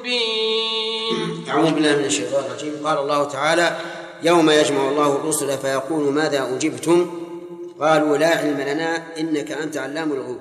أعوذ بالله من الشيطان الرجيم. قال الله تعالى: يوم يجمع الله الرسل فيقول ماذا أجبتم قالوا لا علم لنا إنك أنت علام الغيوب.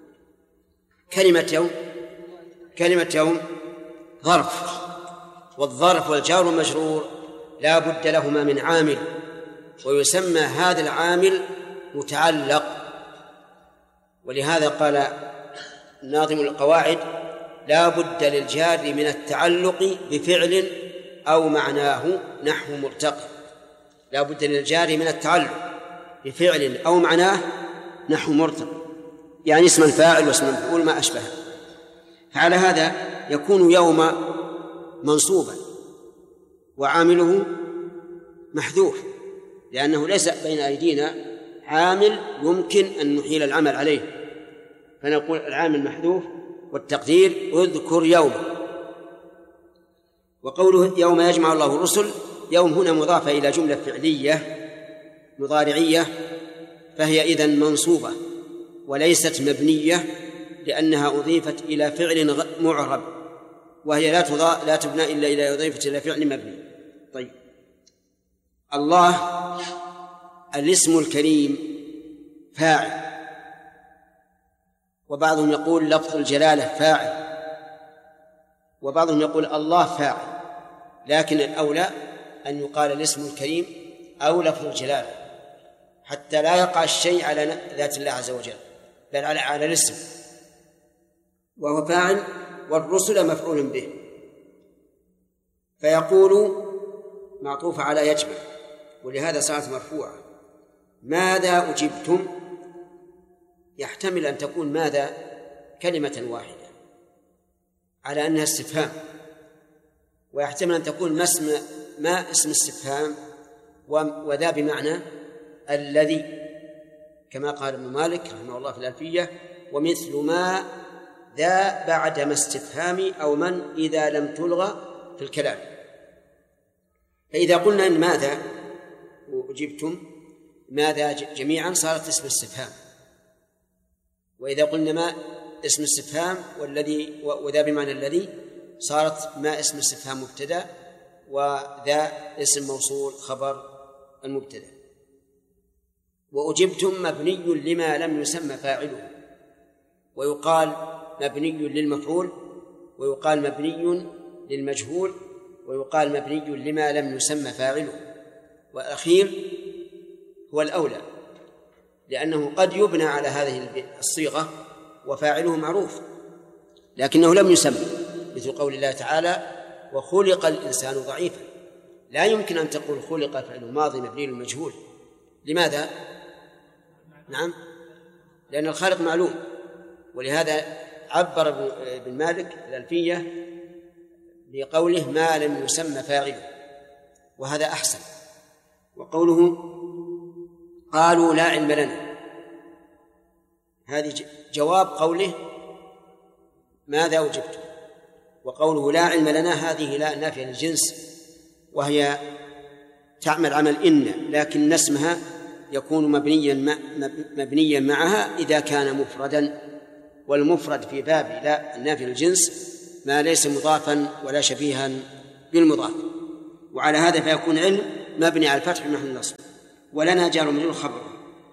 كلمة يوم ظرف، والظرف والجار والمجرور لا بد لهما من عامل، ويسمى هذا العامل متعلق. ولهذا قال ناظم القواعد: لا بد للجار من التعلق بفعل أو معناه نحو مرتقي. لا بد للجار من التعلق بفعل أو معناه نحو مرتقي، يعني اسم الفاعل واسم المفعول ما أشبه. فعلى هذا يكون يوم منصوبا وعامله محذوف، لأنه ليس بين أيدينا عامل يمكن أن نحيل العمل عليه، فنقول العامل محذوف والتقدير اذكر يوم. وقوله يوم يجمع الله الرسل، يوم هنا مضافة إلى جملة فعلية مضارعية، فهي إذن منصوبة وليست مبنية، لأنها أضيفت إلى فعل معرب، وهي لا تبنى إلا إذا أضيفت إلى فعل مبني. طيب، الله الاسم الكريم فاعل، وبعضهم يقول لفظ الجلالة فاعل، وبعضهم يقول الله فاعل، لكن الأولى أن يقال الاسم الكريم أو لفظ الجلالة، حتى لا يقع الشيء على ذات الله عز وجل، بل على الاسم، وهو فاعل، والرسل مفعول به. فيقول معطوف على يجمع، ولهذا صارت مرفوعة. ماذا أجبتم؟ يحتمل أن تكون ماذا كلمة واحدة على أنها استفهام، ويحتمل أن تكون ما اسم استفهام وذا بمعنى الذي، كما قال ابن مالك رحمه الله في الألفية: ومثل ما ذا بعد ما استفهام أو من إذا لم تلغى في الكلام. فإذا قلنا إن ماذا أجبتم ماذا جميعا صارت اسم استفهام، وإذا قلنا ما اسم استفهام والذي وذا بمعنى الذي صارت ما اسم استفهام مبتدأ، وذا اسم موصول خبر المبتدأ. وأجبتم مبني لما لم يسمى فاعله، ويقال مبني للمفعول، ويقال مبني للمجهول، ويقال مبني لما لم يسمى فاعله، والأخير هو الأولى، لأنه قد يبنى على هذه الصيغة وفاعله معروف لكنه لم يسمى، مثل قول الله تعالى: وخلق الإنسان ضعيفا. لا يمكن أن تقول خلق فعل ماضي مبني للمجهول. لماذا؟ نعم، لأن الخالق معلوم. ولهذا عبر ابن مالك الألفية بقوله ما لم يسمى فاعله، وهذا أحسن. وقوله قالوا لا علم لنا، هذه جواب قوله ماذا أجبتم. وقوله لا علم لنا هذه لا نافية للجنس، وهي تعمل عمل إن، لكن اسمها يكون مبنيا معها إذا كان مفردا، والمفرد في باب لا النافي للجنس ما ليس مضافا ولا شبيها بالمضاف. وعلى هذا فيكون علم مبني على الفتح محل النصب. ولنا جار مجرور خبر.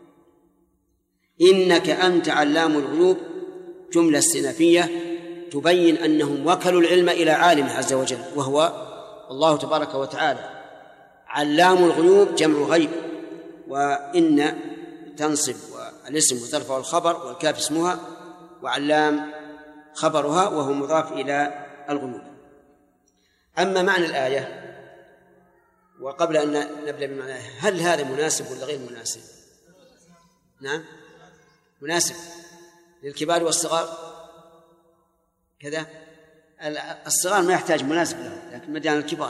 إنك أنت علام الغيوب جملة استئنافية تبين أنهم وكلوا العلم إلى عالم عز وجل، وهو الله تبارك وتعالى. علام الغيوب جمع غيب، وإن تنصب والاسم وترفع الخبر، والكاف اسمها، وعلام خبرها، وهو مضاف إلى الغيوب. أما معنى الآية، وقبل أن نبدأ بمعنى، هل هذا مناسب ولا غير مناسب؟ نعم مناسب للكبار والصغار كذا. الصغار ما يحتاج مناسب له، لكن مدان الكبار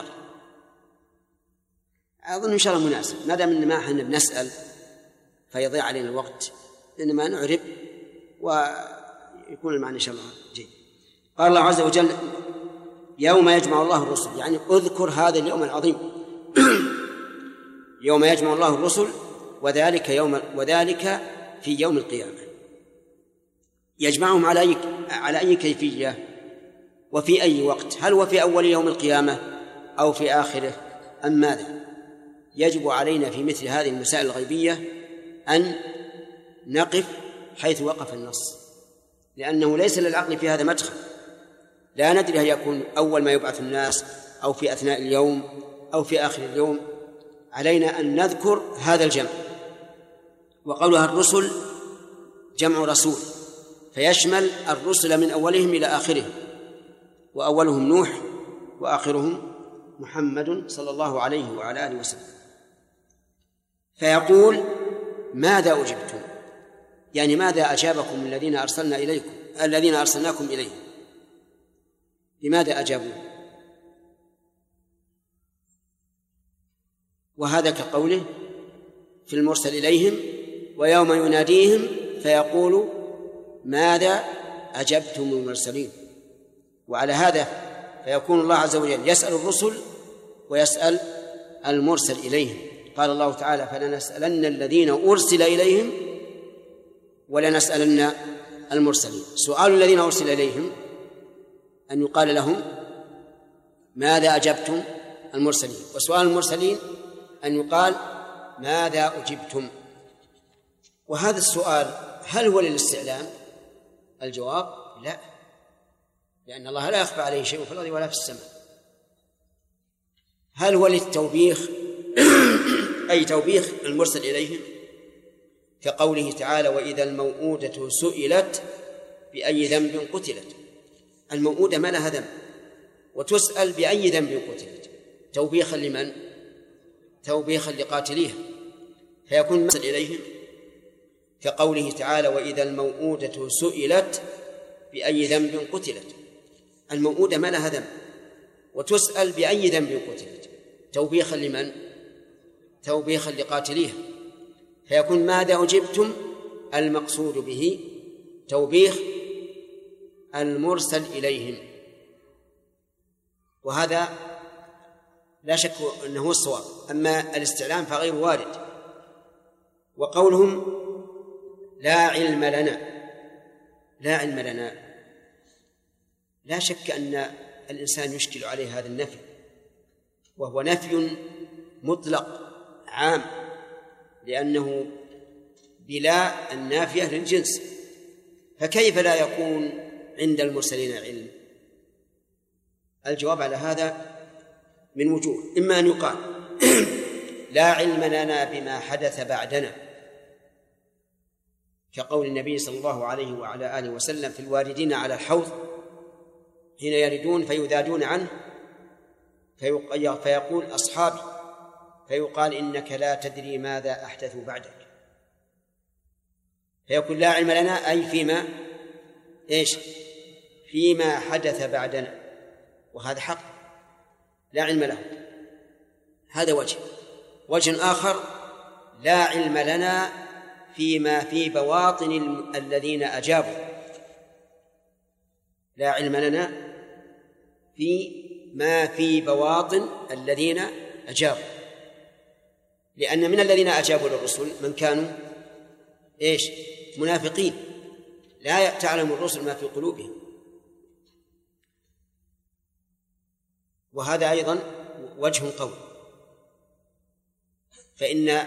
أظن إن شاء الله مناسب، ما دام إن ما احنا بنسأل فيضيع علينا الوقت، إنما نعرب ويكون المعنى إن شاء الله جيد. قال الله عز وجل يوم يجمع الله الرسل، يعني اذكر هذا اليوم العظيم يوم يجمع الله الرسل، وذلك في يوم القيامة. يجمعهم على أي كيفية؟ وفي أي وقت؟ هل هو في أول يوم القيامة أو في آخره أم ماذا؟ يجب علينا في مثل هذه المسائل الغيبية أن نقف حيث وقف النص، لأنه ليس للعقل في هذا مدخل. لا ندري هل يكون أول ما يبعث الناس أو في أثناء اليوم أو في آخر اليوم. علينا أن نذكر هذا الجمع. وقولها الرسل جمع رسول، فيشمل الرسل من أولهم إلى آخرهم، وأولهم نوح وآخرهم محمد صلى الله عليه وعلى آله وسلم. فيقول ماذا أجبتم؟ يعني ماذا أجابكم الذين أرسلناكم إليهم؟ لماذا أجابوا؟ وهذا كقوله في المرسل إليهم ويوم يناديهم فيقول ماذا أجبتم المرسلين. وعلى هذا فيكون الله عز وجل يسأل الرسل ويسأل المرسل إليهم. قال الله تعالى فلنسألن الذين أرسل إليهم ولنسألن المرسلين. سؤال الذين أرسل إليهم أن يقال لهم ماذا أجبتم المرسلين، وسؤال المرسلين أن يقال ماذا أجبتم. وهذا السؤال هل هو للاستعلام؟ الجواب لا، لأن الله لا يخفى عليه شيء في الأرض ولا في السماء. هل هو للتوبيخ أي توبيخ المرسل إليهم، كقوله تعالى وإذا الموءودة سئلت بأي ذنب قتلت. الموءودة ما لها ذنب وتسأل بأي ذنب قتلت، توبيخا لمن؟ توبيخا لقاتليها. فيكون المرسل إليهم كقوله تعالى وإذا الموءودة سئلت بأي ذنب قتلت. الموءودة ما لها ذنب وتسأل بأي ذنب قتلت، توبيخا لمن؟ توبيخا لقاتليها. فيكون ماذا أجبتم المقصود به توبيخ المرسل إليهم، وهذا لا شك أنه هو الصواب. أما الاستعلام فغير وارد. وقولهم لا علم لنا، لا علم لنا، لا شك أن الإنسان يشكل عليه هذا النفي، وهو نفي مطلق عام، لأنه بلا النافية للجنس، فكيف لا يكون عند المرسلين علم؟ الجواب على هذا من وجوه. إما أن يقال لا علم لنا بما حدث بعدنا، كقول النبي صلى الله عليه وعلى آله وسلم في الواردين على الحوض حين يردون فيذادون عنه فيقول أصحابي، فيقال إنك لا تدري ماذا أحدث بعدك. فيقول لا علم لنا أي فيما حدث بعدنا، وهذا حق لا علم له. هذا وجه آخر لا علم لنا فيما في بواطن الذين أجابوا، لا علم لنا فيما في بواطن الذين أجابوا، لأن من الذين أجابوا للرسل من كانوا منافقين، لا تعلم الرسل ما في قلوبهم. وهذا أيضا وجه قوي، فإن